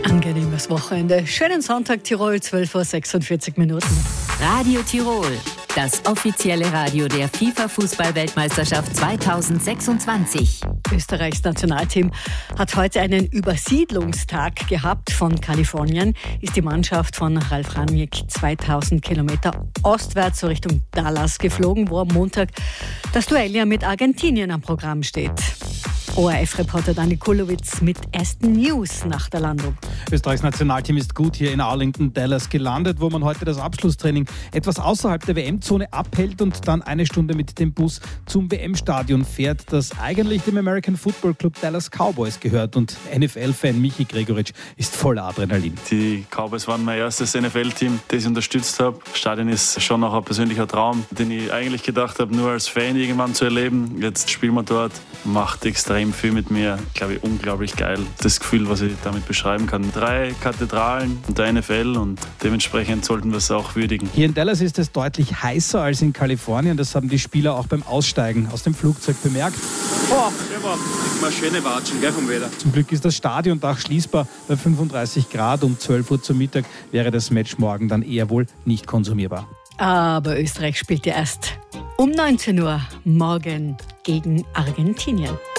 Angenehmes Wochenende. Schönen Sonntag Tirol, 12:46 Minuten. Radio Tirol, das offizielle Radio der FIFA-Fußball-Weltmeisterschaft 2026. Österreichs Nationalteam hat heute einen Übersiedlungstag gehabt. Von Kalifornien ist die Mannschaft von Ralf Rangnick 2000 Kilometer ostwärts so Richtung Dallas geflogen, wo am Montag das Duell ja mit Argentinien am Programm steht. ORF-Reporter Dani Kulowitz mit ersten News nach der Landung. Österreichs Nationalteam ist gut hier in Arlington, Dallas gelandet, wo man heute das Abschlusstraining etwas außerhalb der WM-Zone abhält und dann eine Stunde mit dem Bus zum WM-Stadion fährt, das eigentlich dem American Football Club Dallas Cowboys gehört. Und NFL-Fan Michi Gregoritsch ist voller Adrenalin. Die Cowboys waren mein erstes NFL-Team, das ich unterstützt habe. Das Stadion ist schon noch ein persönlicher Traum, den ich eigentlich gedacht habe, nur als Fan irgendwann zu erleben. Jetzt spielen wir dort, macht extrem viel mit mir, glaube ich, unglaublich geil. Das Gefühl, was ich damit beschreiben kann. 3 Kathedralen und der NFL und dementsprechend sollten wir es auch würdigen. Hier in Dallas ist es deutlich heißer als in Kalifornien. Das haben die Spieler auch beim Aussteigen aus dem Flugzeug bemerkt. Mal schöne Watschen, gell, vom Wetter. Zum Glück ist das Stadiondach schließbar bei 35 Grad. Um 12 Uhr zum Mittag wäre das Match morgen dann eher wohl nicht konsumierbar. Aber Österreich spielt ja erst um 19 Uhr morgen gegen Argentinien.